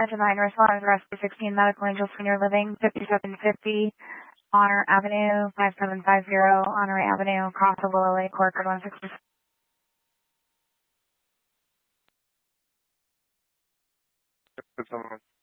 Attention 9, respond to Rescue 16 Medical Angel Senior Living, 5750 Honor Avenue, 5750 Honor Avenue, across the Willow Lake, Corker 166. Someone.